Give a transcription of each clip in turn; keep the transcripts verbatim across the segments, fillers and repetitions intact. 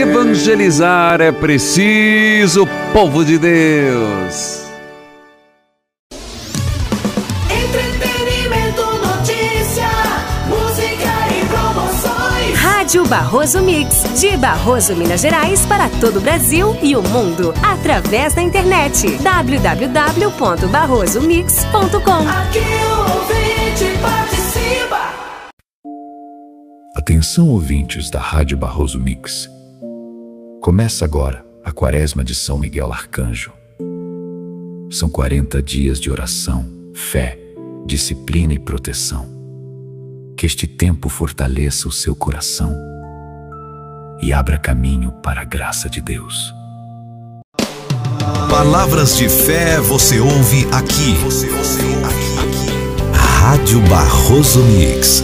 Evangelizar é preciso, povo de Deus. Entretenimento, notícia, música e promoções. Rádio Barroso Mix, de Barroso, Minas Gerais, para todo o Brasil e o mundo, através da internet. w w w ponto barroso mix ponto com. Aqui o ouvinte participa. Atenção, ouvintes da Rádio Barroso Mix. Começa agora a Quaresma de São Miguel Arcanjo. São quarenta dias de oração, fé, disciplina e proteção. Que este tempo fortaleça o seu coração e abra caminho para a graça de Deus. Palavras de fé você ouve aqui. Você ouve aqui, aqui. Rádio Barroso Mix.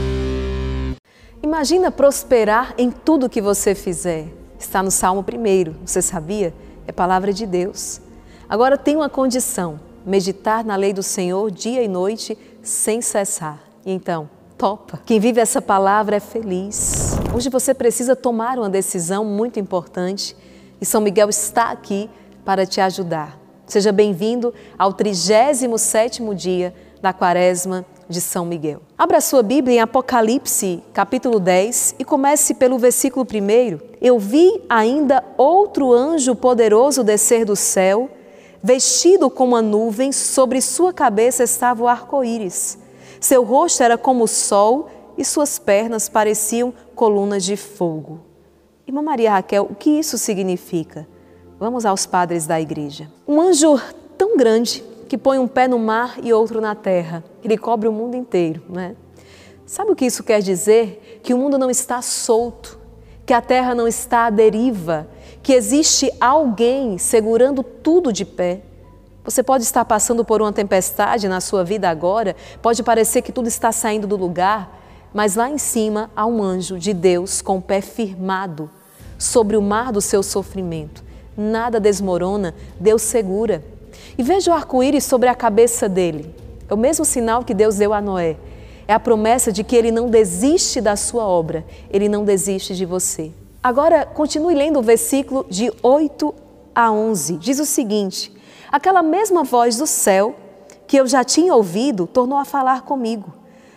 Imagina prosperar em tudo que você fizer. Está no Salmo primeiro, você sabia? É palavra de Deus. Agora tem uma condição: meditar na lei do Senhor dia e noite sem cessar. E então, topa. Quem vive essa palavra é feliz. Hoje você precisa tomar uma decisão muito importante e São Miguel está aqui para te ajudar. Seja bem-vindo ao trigésimo sétimo dia da Quaresma de São Miguel. Abra sua Bíblia em Apocalipse, capítulo dez, e comece pelo versículo primeiro. Eu vi ainda outro anjo poderoso descer do céu, vestido com uma nuvem, sobre sua cabeça estava o arco-íris. Seu rosto era como o sol e suas pernas pareciam colunas de fogo. Irmã Maria Raquel, o que isso significa? Vamos aos padres da igreja. Um anjo tão grande que põe um pé no mar e outro na terra. Ele cobre o mundo inteiro, né? Sabe o que isso quer dizer? Que o mundo não está solto, que a terra não está à deriva, que existe alguém segurando tudo de pé. Você pode estar passando por uma tempestade na sua vida agora, pode parecer que tudo está saindo do lugar, mas lá em cima há um anjo de Deus com o pé firmado sobre o mar do seu sofrimento. Nada desmorona, Deus segura. E veja o arco-íris sobre a cabeça dele. É o mesmo sinal que Deus deu a Noé. É a promessa de que Ele não desiste da sua obra, Ele não desiste de você. Agora, continue lendo o versículo de oito a onze. Diz o seguinte: aquela mesma voz do céu que eu já tinha ouvido tornou a falar comigo.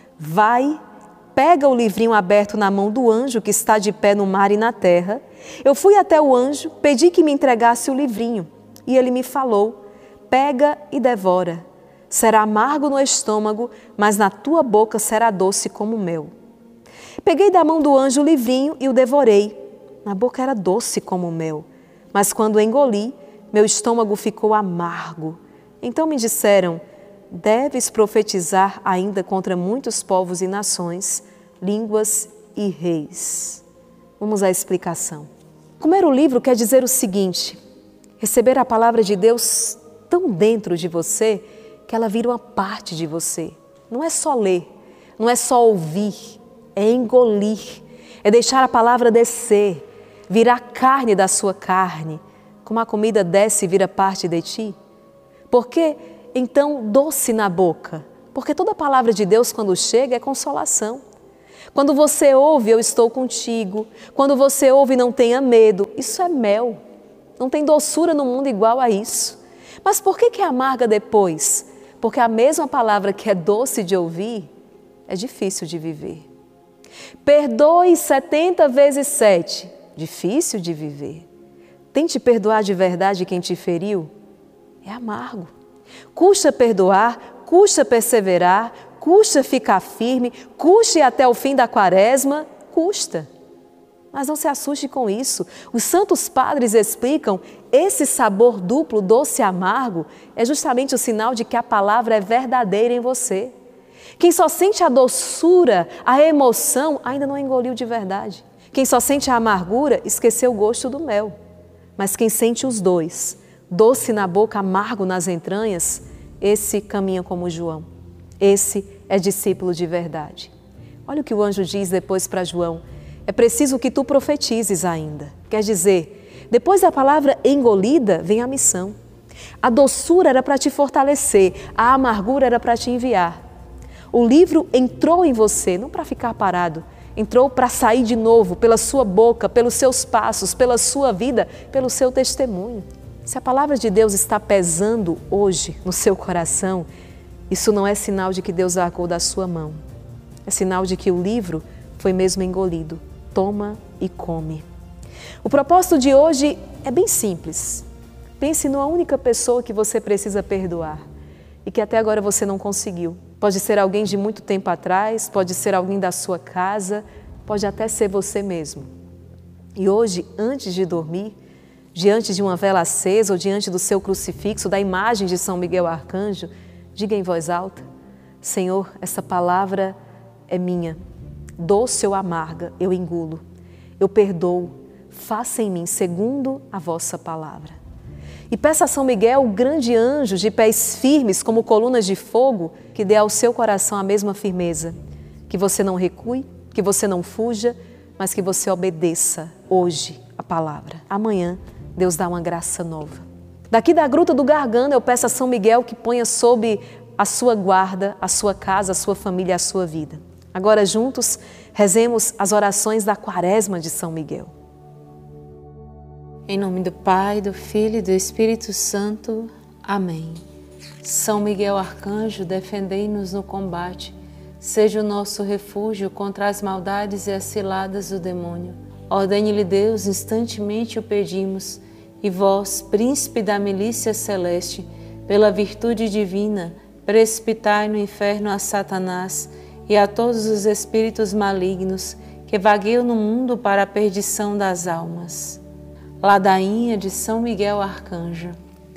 Vai, pega o livrinho aberto na mão do anjo que está de pé no mar e na terra. Eu fui até o anjo, pedi que me entregasse o livrinho e ele me falou: pega e devora. Será amargo no estômago, mas na tua boca será doce como mel. Peguei da mão do anjo o livrinho e o devorei. Na boca era doce como mel, mas quando engoli, meu estômago ficou amargo. Então me disseram: deves profetizar ainda contra muitos povos e nações, línguas e reis. Vamos à explicação. Comer o livro quer dizer o seguinte: receber a palavra de Deus tão dentro de você que ela vira uma parte de você. Não é só ler, não é só ouvir, é engolir, é deixar a palavra descer, virar carne da sua carne, como a comida desce e vira parte de ti. Por que então doce na boca? Porque toda palavra de Deus quando chega é consolação. Quando você ouve, eu estou contigo. Quando você ouve, não tenha medo. Isso é mel. Não tem doçura no mundo igual a isso. Mas por que que é amarga depois? Porque a mesma palavra que é doce de ouvir, é difícil de viver. Perdoe setenta vezes sete, difícil de viver. Tente perdoar de verdade quem te feriu, é amargo. Custa perdoar, custa perseverar, custa ficar firme, custa ir até o fim da quaresma, custa. Mas não se assuste com isso. Os santos padres explicam, esse sabor duplo, doce e amargo, é justamente o sinal de que a palavra é verdadeira em você. Quem só sente a doçura, a emoção, ainda não engoliu de verdade. Quem só sente a amargura, esqueceu o gosto do mel. Mas quem sente os dois, doce na boca, amargo nas entranhas, esse caminha como João. Esse é discípulo de verdade. Olha o que o anjo diz depois para João. É preciso que tu profetizes ainda. Quer dizer, depois da palavra engolida, vem a missão. A doçura era para te fortalecer, a amargura era para te enviar. O livro entrou em você, não para ficar parado, entrou para sair de novo pela sua boca, pelos seus passos, pela sua vida, pelo seu testemunho. Se a palavra de Deus está pesando hoje no seu coração, isso não é sinal de que Deus arrancou da sua mão. É sinal de que o livro foi mesmo engolido. Toma e come. O propósito de hoje é bem simples. Pense numa única pessoa que você precisa perdoar e que até agora você não conseguiu. Pode ser alguém de muito tempo atrás, pode ser alguém da sua casa, pode até ser você mesmo. E hoje, antes de dormir, diante de uma vela acesa ou diante do seu crucifixo, da imagem de São Miguel Arcanjo, diga em voz alta: Senhor, essa palavra é minha, doce ou amarga, eu engulo, eu perdoo, faça em mim segundo a vossa palavra. E peça a São Miguel, o grande anjo de pés firmes como colunas de fogo, que dê ao seu coração a mesma firmeza, que você não recue, que você não fuja, mas que você obedeça hoje a palavra. Amanhã Deus dá uma graça nova. Daqui da Gruta do Gargano eu peço a São Miguel que ponha sob a sua guarda, a sua casa, a sua família, a sua vida. Agora juntos rezemos as orações da Quaresma de São Miguel. Em nome do Pai, do Filho e do Espírito Santo. Amém. São Miguel Arcanjo, defendei-nos no combate. Seja o nosso refúgio contra as maldades e as ciladas do demônio. Ordene-lhe Deus, instantemente o pedimos. E vós, príncipe da milícia celeste, pela virtude divina, precipitai no inferno a Satanás e a todos os espíritos malignos que vagueiam no mundo para a perdição das almas. Ladainha de São Miguel Arcanjo.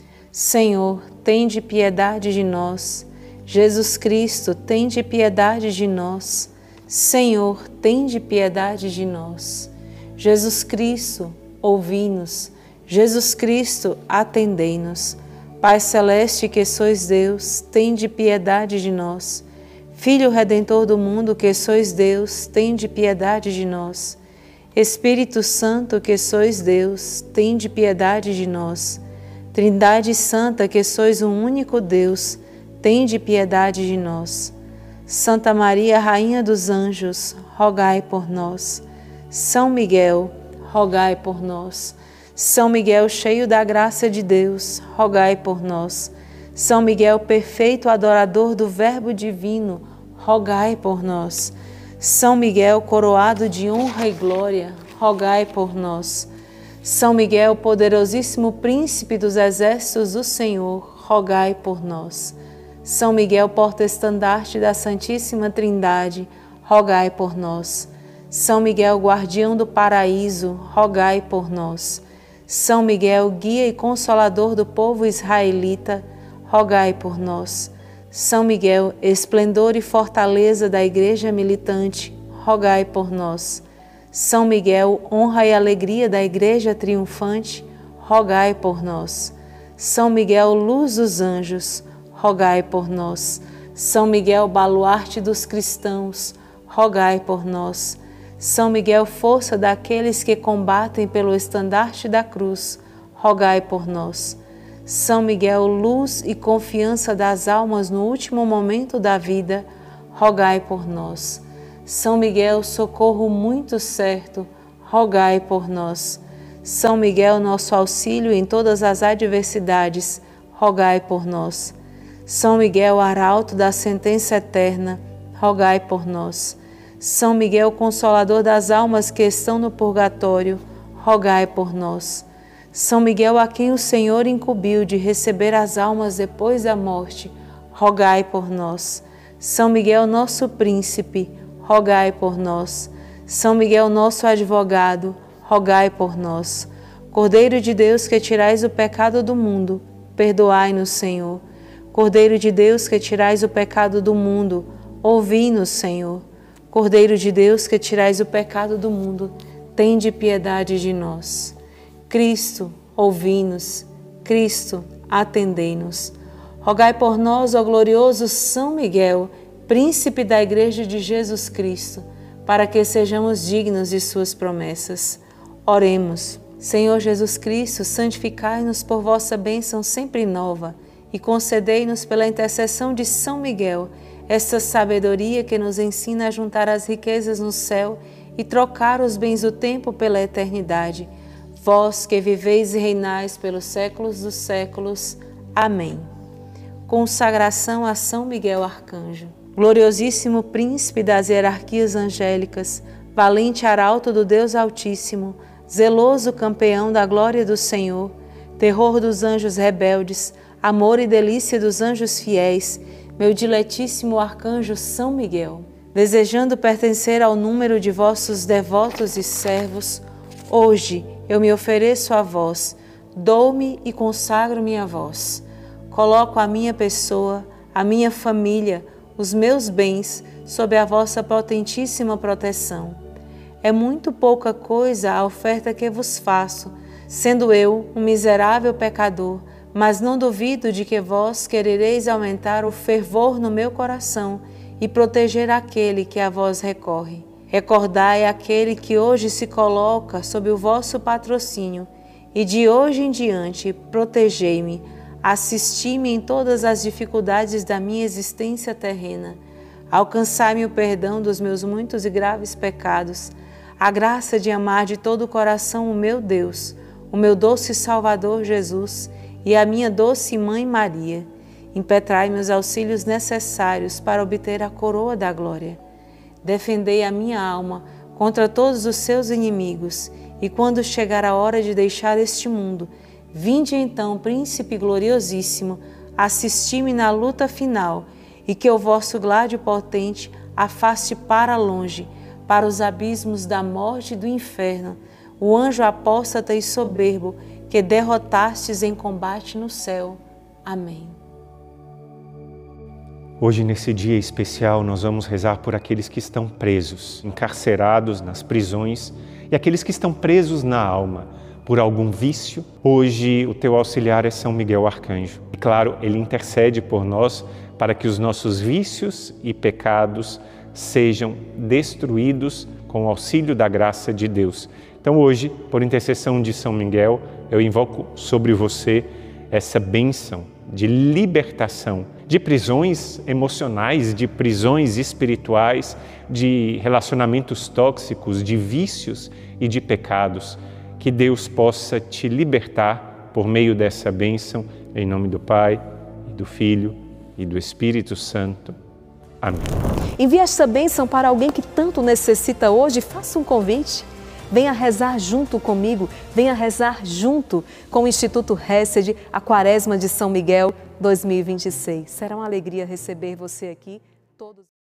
Senhor, tende piedade de nós. Jesus Cristo, tende piedade de nós. Senhor, tende piedade de nós. Jesus Cristo, ouvi-nos. Jesus Cristo, atendei-nos. Pai celeste que sois Deus, tende piedade de nós. Filho Redentor do mundo que sois Deus, tende piedade de nós. Espírito Santo que sois Deus, tende piedade de nós. Trindade Santa que sois um único Deus, tende piedade de nós. Santa Maria, Rainha dos Anjos, rogai por nós. São Miguel, rogai por nós. São Miguel, cheio da graça de Deus, rogai por nós. São Miguel, perfeito adorador do Verbo divino, rogai por nós. São Miguel, coroado de honra e glória, rogai por nós. São Miguel, poderosíssimo príncipe dos exércitos do Senhor, rogai por nós. São Miguel, porta-estandarte da Santíssima Trindade, rogai por nós. São Miguel, guardião do paraíso, rogai por nós. São Miguel, guia e consolador do povo israelita, rogai por nós. São Miguel, esplendor e fortaleza da Igreja militante, rogai por nós. São Miguel, honra e alegria da Igreja triunfante, rogai por nós. São Miguel, luz dos anjos, rogai por nós. São Miguel, baluarte dos cristãos, rogai por nós. São Miguel, força daqueles que combatem pelo estandarte da cruz, rogai por nós. São Miguel, luz e confiança das almas no último momento da vida, rogai por nós. São Miguel, socorro muito certo, rogai por nós. São Miguel, nosso auxílio em todas as adversidades, rogai por nós. São Miguel, arauto da sentença eterna, rogai por nós. São Miguel, consolador das almas que estão no purgatório, rogai por nós. São Miguel, a quem o Senhor incumbiu de receber as almas depois da morte, rogai por nós. São Miguel, nosso príncipe, rogai por nós. São Miguel, nosso advogado, rogai por nós. Cordeiro de Deus, que tirais o pecado do mundo, perdoai-nos, Senhor. Cordeiro de Deus, que tirais o pecado do mundo, ouvi-nos, Senhor. Cordeiro de Deus, que tirais o pecado do mundo, tende piedade de nós. Cristo, ouvi-nos. Cristo, atendei-nos. Rogai por nós, ó glorioso São Miguel, príncipe da Igreja de Jesus Cristo, para que sejamos dignos de suas promessas. Oremos. Senhor Jesus Cristo, santificai-nos por vossa bênção sempre nova e concedei-nos pela intercessão de São Miguel essa sabedoria que nos ensina a juntar as riquezas no céu e trocar os bens do tempo pela eternidade. Vós que viveis e reinais pelos séculos dos séculos. Amém. Consagração a São Miguel Arcanjo. Gloriosíssimo príncipe das hierarquias angélicas, valente arauto do Deus Altíssimo, zeloso campeão da glória do Senhor, terror dos anjos rebeldes, amor e delícia dos anjos fiéis, meu diletíssimo arcanjo São Miguel, desejando pertencer ao número de vossos devotos e servos, hoje eu me ofereço a vós, dou-me e consagro-me a vós. Coloco a minha pessoa, a minha família, os meus bens sob a vossa potentíssima proteção. É muito pouca coisa a oferta que vos faço, sendo eu um miserável pecador, mas não duvido de que vós querereis aumentar o fervor no meu coração e proteger aquele que a vós recorre. Recordai aquele que hoje se coloca sob o vosso patrocínio e de hoje em diante protegei-me, assisti-me em todas as dificuldades da minha existência terrena, alcançai-me o perdão dos meus muitos e graves pecados, a graça de amar de todo o coração o meu Deus, o meu doce Salvador Jesus e a minha doce Mãe Maria. Impetrai-me os auxílios necessários para obter a coroa da glória. Defendei a minha alma contra todos os seus inimigos, e quando chegar a hora de deixar este mundo, vinde então, Príncipe gloriosíssimo, assisti-me na luta final, e que o vosso gládio potente afaste para longe, para os abismos da morte e do inferno, o anjo apóstata e soberbo que derrotastes em combate no céu. Amém. Hoje, nesse dia especial, nós vamos rezar por aqueles que estão presos, encarcerados nas prisões, e aqueles que estão presos na alma, por algum vício. Hoje, o teu auxiliar é São Miguel Arcanjo. E claro, ele intercede por nós para que os nossos vícios e pecados sejam destruídos com o auxílio da graça de Deus. Então hoje, por intercessão de São Miguel, eu invoco sobre você essa bênção de libertação de prisões emocionais, de prisões espirituais, de relacionamentos tóxicos, de vícios e de pecados. Que Deus possa te libertar por meio dessa bênção, em nome do Pai, e do Filho e do Espírito Santo. Amém. Envie esta bênção para alguém que tanto necessita hoje. Faça um convite. Venha rezar junto comigo, venha rezar junto com o Instituto Hesed, a Quaresma de São Miguel dois mil e vinte e seis. Será uma alegria receber você aqui todos.